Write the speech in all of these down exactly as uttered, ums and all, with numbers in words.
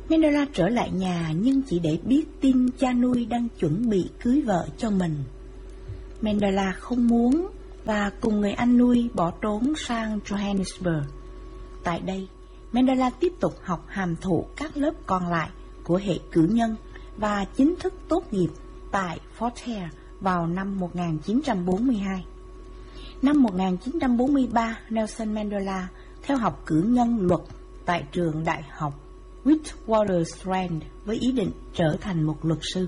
Mandela trở lại nhà nhưng chỉ để biết tin cha nuôi đang chuẩn bị cưới vợ cho mình. Mandela không muốn và cùng người anh nuôi bỏ trốn sang Johannesburg. Tại đây, Mandela tiếp tục học hàm thụ các lớp còn lại của hệ cử nhân và chính thức tốt nghiệp tại Fort Hare vào năm một nghìn chín trăm bốn mươi hai. Năm một nghìn chín trăm bốn mươi ba, Nelson Mandela theo học cử nhân luật tại trường đại học Witwatersrand với ý định trở thành một luật sư.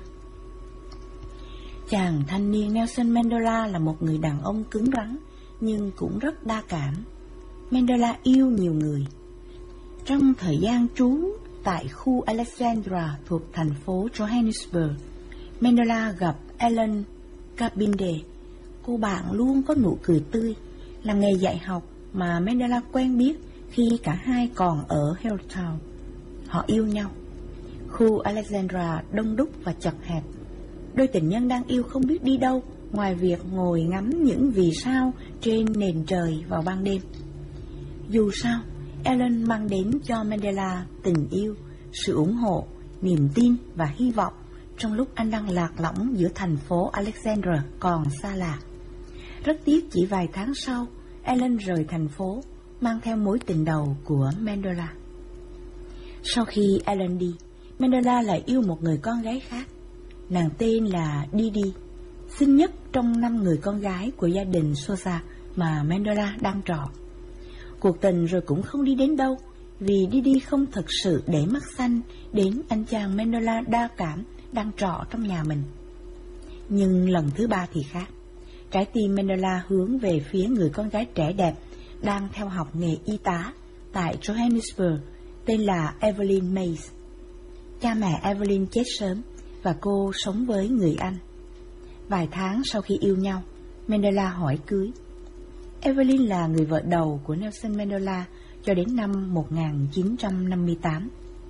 Chàng thanh niên Nelson Mandela là một người đàn ông cứng rắn nhưng cũng rất đa cảm. Mandela yêu nhiều người. Trong thời gian trú tại khu Alexandra thuộc thành phố Johannesburg, Mandela gặp Ellen Kabinde. Cô bạn luôn có nụ cười tươi, làm nghề dạy học mà Mandela quen biết khi cả hai còn ở Hilltown. Họ yêu nhau. Khu Alexandra đông đúc và chật hẹp. Đôi tình nhân đang yêu không biết đi đâu ngoài việc ngồi ngắm những vì sao trên nền trời vào ban đêm. Dù sao, Ellen mang đến cho Mandela tình yêu, sự ủng hộ, niềm tin và hy vọng trong lúc anh đang lạc lõng giữa thành phố Alexandra còn xa lạ. Rất tiếc chỉ vài tháng sau, Ellen rời thành phố, mang theo mối tình đầu của Mandela. Sau khi Ellen đi, Mandela lại yêu một người con gái khác. Nàng tên là Didi, xinh nhất trong năm người con gái của gia đình Sosa mà Mandela đang trọ. Cuộc tình rồi cũng không đi đến đâu, vì Didi không thực sự để mắt xanh đến anh chàng Mandela đa cảm đang trọ trong nhà mình. Nhưng lần thứ ba thì khác. Trái tim Mandela hướng về phía người con gái trẻ đẹp đang theo học nghề y tá tại Johannesburg, tên là Evelyn Mays. Cha mẹ Evelyn chết sớm và cô sống với người anh. Vài tháng sau khi yêu nhau, Mandela hỏi cưới. Evelyn là người vợ đầu của Nelson Mandela cho đến năm một nghìn chín trăm năm mươi tám.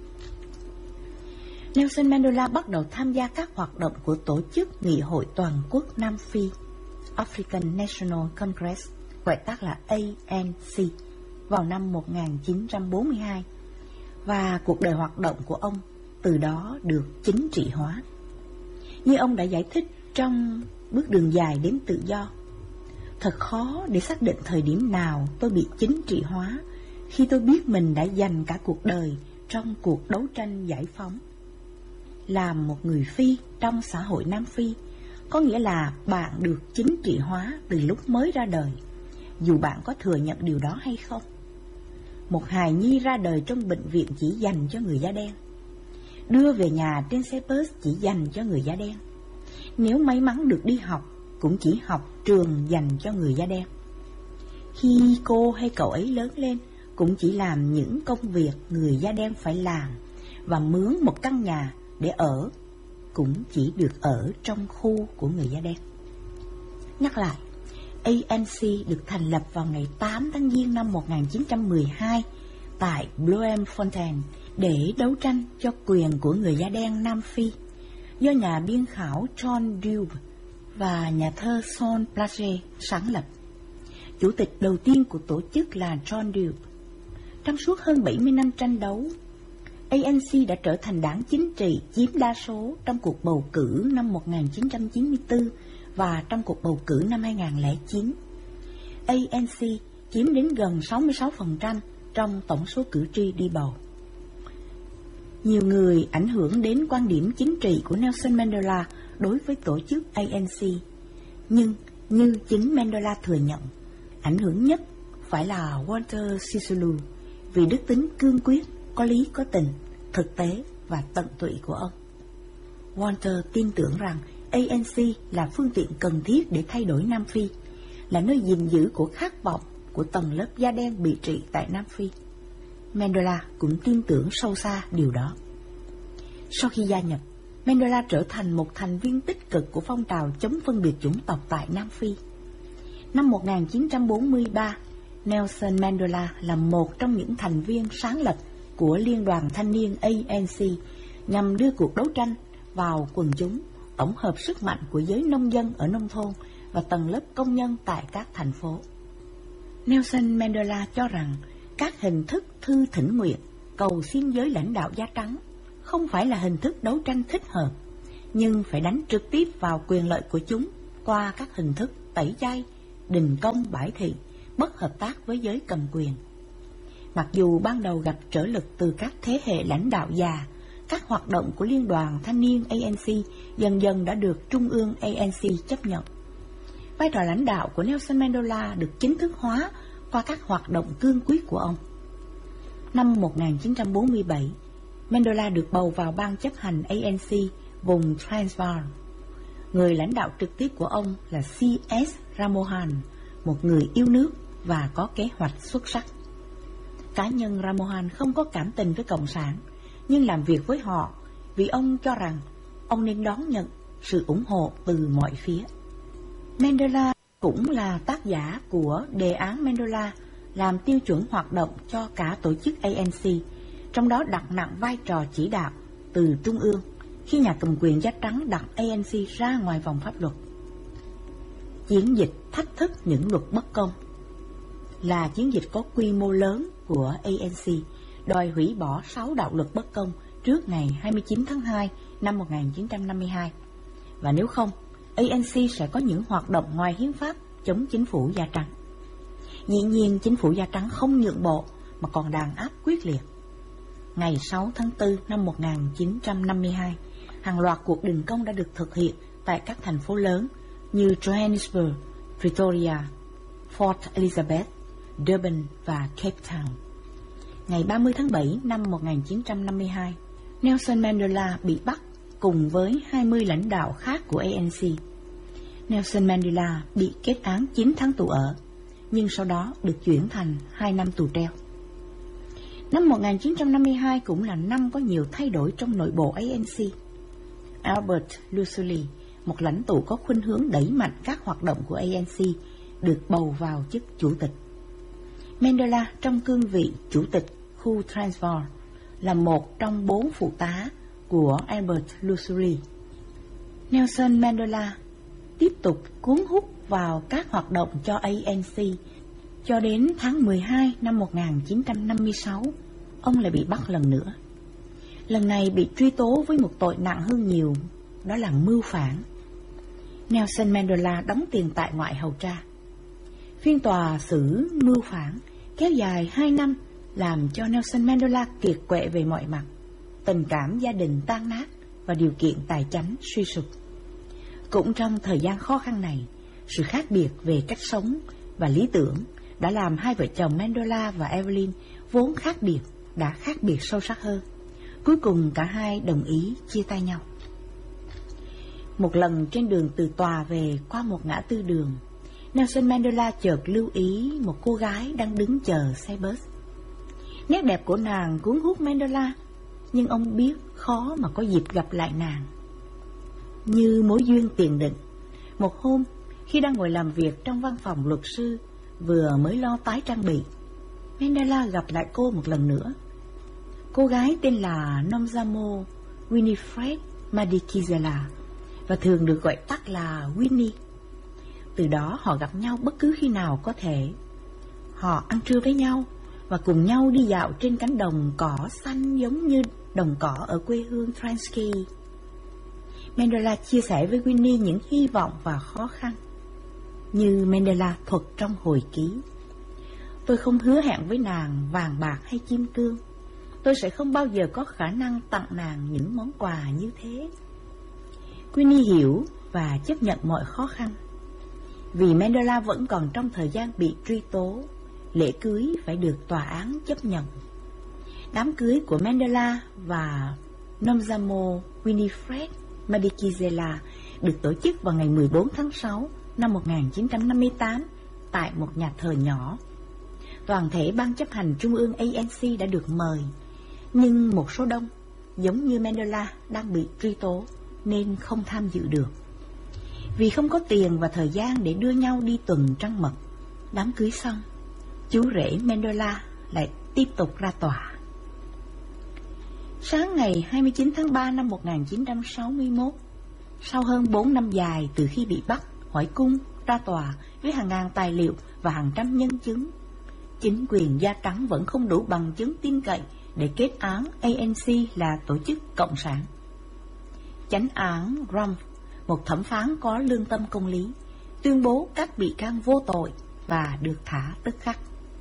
Nelson Mandela bắt đầu tham gia các hoạt động của tổ chức Nghị hội Toàn quốc Nam Phi, African National Congress, gọi tắt là A N C, vào năm một nghìn chín trăm bốn mươi hai, và cuộc đời hoạt động của ông từ đó được chính trị hóa. Như ông đã giải thích trong Bước đường dài đến tự do, thật khó để xác định thời điểm nào tôi bị chính trị hóa khi tôi biết mình đã dành cả cuộc đời trong cuộc đấu tranh giải phóng. Làm một người Phi trong xã hội Nam Phi có nghĩa là bạn được chính trị hóa từ lúc mới ra đời, dù bạn có thừa nhận điều đó hay không. Một hài nhi ra đời trong bệnh viện chỉ dành cho người da đen, đưa về nhà trên xe bus chỉ dành cho người da đen. Nếu may mắn được đi học, cũng chỉ học trường dành cho người da đen. Khi cô hay cậu ấy lớn lên, cũng chỉ làm những công việc người da đen phải làm, và mướn một căn nhà để ở, cũng chỉ được ở trong khu của người da đen. Nhắc lại, A N C được thành lập vào ngày tám tháng Giêng năm một nghìn chín trăm mười hai tại Bloemfontein để đấu tranh cho quyền của người da đen Nam Phi, do nhà biên khảo John Dewey và nhà thơ Saul Plage sáng lập. Chủ tịch đầu tiên của tổ chức là John Dewey. Trong suốt hơn bảy mươi năm tranh đấu, A N C đã trở thành đảng chính trị chiếm đa số trong cuộc bầu cử năm một nghìn chín trăm chín mươi tư và trong cuộc bầu cử năm hai nghìn lẻ chín. A N C chiếm đến gần sáu mươi sáu phần trăm trong tổng số cử tri đi bầu. Nhiều người ảnh hưởng đến quan điểm chính trị của Nelson Mandela đối với tổ chức A N C, nhưng như chính Mandela thừa nhận, ảnh hưởng nhất phải là Walter Sisulu vì đức tính cương quyết, có lý có tình, thực tế và tận tụy của ông. Walter tin tưởng rằng A N C là phương tiện cần thiết để thay đổi Nam Phi, là nơi gìn giữ của khát vọng của tầng lớp da đen bị trị tại Nam Phi. Mandela cũng tin tưởng sâu xa điều đó. Sau khi gia nhập, Mandela trở thành một thành viên tích cực của phong trào chống phân biệt chủng tộc tại Nam Phi. Năm một nghìn chín trăm bốn mươi ba, Nelson Mandela là một trong những thành viên sáng lập của Liên đoàn Thanh niên A N C nhằm đưa cuộc đấu tranh vào quần chúng, tổng hợp sức mạnh của giới nông dân ở nông thôn và tầng lớp công nhân tại các thành phố. Nelson Mandela cho rằng các hình thức thư thỉnh nguyện, cầu xin giới lãnh đạo da trắng không phải là hình thức đấu tranh thích hợp, nhưng phải đánh trực tiếp vào quyền lợi của chúng qua các hình thức tẩy chay, đình công bãi thị, bất hợp tác với giới cầm quyền. Mặc dù ban đầu gặp trở lực từ các thế hệ lãnh đạo già, các hoạt động của Liên đoàn Thanh niên a en xê dần dần đã được Trung ương a en xê chấp nhận. Vai trò lãnh đạo của Nelson Mandela được chính thức hóa qua các hoạt động cương quyết của ông. Năm một nghìn chín trăm bốn mươi bảy, Mandela được bầu vào ban chấp hành a en xê vùng Transvaal. Người lãnh đạo trực tiếp của ông là xê ét Ramohan, một người yêu nước và có kế hoạch xuất sắc. Cá nhân Ramohan không có cảm tình với Cộng sản, nhưng làm việc với họ vì ông cho rằng ông nên đón nhận sự ủng hộ từ mọi phía. Mandela cũng là tác giả của đề án Mandela làm tiêu chuẩn hoạt động cho cả tổ chức a en xê, trong đó đặt nặng vai trò chỉ đạo từ Trung ương khi nhà cầm quyền da trắng đặt a en xê ra ngoài vòng pháp luật. Chiến dịch thách thức những luật bất công là chiến dịch có quy mô lớn của a en xê, đòi hủy bỏ sáu đạo luật bất công trước ngày hai mươi chín tháng hai năm một nghìn chín trăm năm mươi hai. Và nếu không, a en xê sẽ có những hoạt động ngoài hiến pháp chống chính phủ da trắng. Dĩ nhiên chính phủ da trắng không nhượng bộ mà còn đàn áp quyết liệt. Ngày sáu tháng tư năm một nghìn chín trăm năm mươi hai, hàng loạt cuộc đình công đã được thực hiện tại các thành phố lớn như Johannesburg, Pretoria, Port Elizabeth, Durban và Cape Town. Ngày ba mươi tháng bảy năm một nghìn chín trăm năm mươi hai, Nelson Mandela bị bắt cùng với hai mươi lãnh đạo khác của a en xê. Nelson Mandela bị kết án chín tháng tù ở, nhưng sau đó được chuyển thành hai năm tù treo. Năm một nghìn chín trăm năm mươi hai cũng là năm có nhiều thay đổi trong nội bộ a en xê. Albert Luthuli, một lãnh tụ có khuynh hướng đẩy mạnh các hoạt động của a en xê, được bầu vào chức chủ tịch. Mandela trong cương vị chủ tịch khu Transvaal là một trong bốn phụ tá của Albert Luthuli. Nelson Mandela tiếp tục cuốn hút vào các hoạt động cho a en xê cho đến tháng mười hai năm một nghìn chín trăm năm mươi sáu, ông lại bị bắt lần nữa. Lần này bị truy tố với một tội nặng hơn nhiều, đó là mưu phản. Nelson Mandela đóng tiền tại ngoại hầu tra. Phiên tòa xử mưu phản kéo dài hai năm làm cho Nelson Mandela kiệt quệ về mọi mặt, tình cảm gia đình tan nát và điều kiện tài chánh suy sụp. Cũng trong thời gian khó khăn này, sự khác biệt về cách sống và lý tưởng đã làm hai vợ chồng Mandela và Evelyn vốn khác biệt đã khác biệt sâu sắc hơn. Cuối cùng cả hai đồng ý chia tay nhau. Một lần trên đường từ tòa về qua một ngã tư đường, Nelson Mandela chợt lưu ý một cô gái đang đứng chờ xe bus. Nét đẹp của nàng cuốn hút Mandela, nhưng ông biết khó mà có dịp gặp lại nàng. Như mối duyên tiền định, một hôm khi đang ngồi làm việc trong văn phòng luật sư vừa mới lo tái trang bị, Mandela gặp lại cô một lần nữa. Cô gái tên là Nomzamo Winifred Madikizela và thường được gọi tắt là Winnie. Từ đó họ gặp nhau bất cứ khi nào có thể. Họ ăn trưa với nhau và cùng nhau đi dạo trên cánh đồng cỏ xanh giống như đồng cỏ ở quê hương Transkei. Mandela chia sẻ với Winnie những hy vọng và khó khăn. Như Mandela thuật trong hồi ký: "Tôi không hứa hẹn với nàng vàng bạc hay kim cương. Tôi sẽ không bao giờ có khả năng tặng nàng những món quà như thế." Winnie hiểu và chấp nhận mọi khó khăn. Vì Mandela vẫn còn trong thời gian bị truy tố, lễ cưới phải được tòa án chấp nhận. Đám cưới của Mandela và Nomzamo Winifred Madikizela được tổ chức vào ngày mười bốn tháng sáu năm một nghìn chín trăm năm mươi tám tại một nhà thờ nhỏ. Toàn thể ban chấp hành trung ương a en xê đã được mời, nhưng một số đông, giống như Mandela, đang bị truy tố nên không tham dự được. Vì không có tiền và thời gian để đưa nhau đi tuần trăng mật, đám cưới xong, chú rể Mandela lại tiếp tục ra tòa. Sáng ngày hai mươi chín tháng ba năm một nghìn chín trăm sáu mươi mốt, sau hơn bốn năm dài từ khi bị bắt, hỏi cung, ra tòa với hàng ngàn tài liệu và hàng trăm nhân chứng, chính quyền da trắng vẫn không đủ bằng chứng tin cậy để kết án a en xê là tổ chức cộng sản. Chánh án Rumpf, một thẩm phán có lương tâm công lý, tuyên bố các bị can vô tội và được thả tức khắc.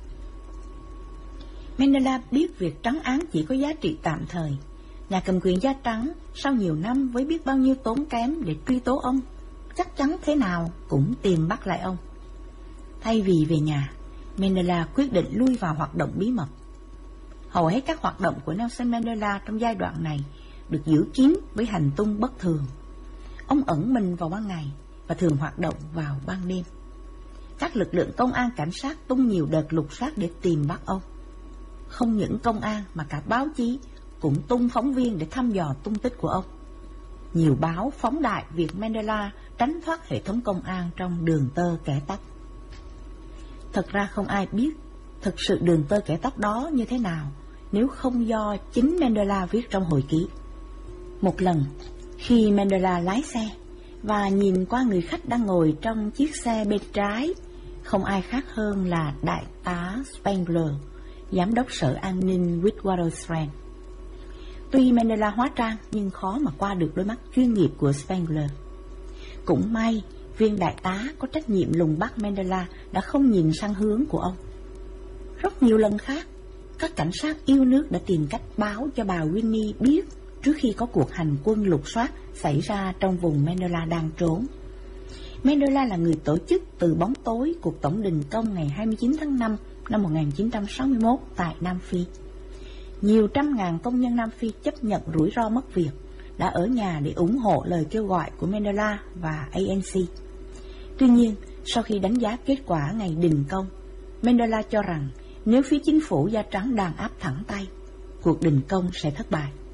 Mandela biết việc trắng án chỉ có giá trị tạm thời. Nhà cầm quyền da trắng sau nhiều năm với biết bao nhiêu tốn kém để truy tố ông, chắc chắn thế nào cũng tìm bắt lại ông. Thay vì về nhà, Mandela quyết định lui vào hoạt động bí mật. Hầu hết các hoạt động của Nelson Mandela trong giai đoạn này được giữ kín với hành tung bất thường. Ông ẩn mình vào ban ngày và thường hoạt động vào ban đêm. Các lực lượng công an cảnh sát tung nhiều đợt lục soát để tìm bắt ông. Không những công an mà cả báo chí cũng tung phóng viên để thăm dò tung tích của ông. Nhiều báo phóng đại việc Mandela tránh thoát hệ thống công an trong đường tơ kẻ tóc. Thật ra không ai biết thực sự đường tơ kẻ tóc đó như thế nào nếu không do chính Mandela viết trong hồi ký. Một lần, khi Mandela lái xe và nhìn qua người khách đang ngồi trong chiếc xe bên trái, không ai khác hơn là đại tá Spengler, giám đốc sở an ninh Witwatersrand. Tuy Mandela hóa trang nhưng khó mà qua được đôi mắt chuyên nghiệp của Spengler. Cũng may, viên đại tá có trách nhiệm lùng bắt Mandela đã không nhìn sang hướng của ông. Rất nhiều lần khác, các cảnh sát yêu nước đã tìm cách báo cho bà Winnie biết trước khi có cuộc hành quân lục soát xảy ra trong vùng Mandela đang trốn. Mandela là người tổ chức từ bóng tối cuộc tổng đình công ngày hai mươi chín tháng năm năm một nghìn chín trăm sáu mươi mốt tại Nam Phi. Nhiều trăm ngàn công nhân Nam Phi chấp nhận rủi ro mất việc đã ở nhà để ủng hộ lời kêu gọi của Mandela và a en xê. Tuy nhiên, sau khi đánh giá kết quả ngày đình công, Mandela cho rằng nếu phía chính phủ da trắng đàn áp thẳng tay, cuộc đình công sẽ thất bại.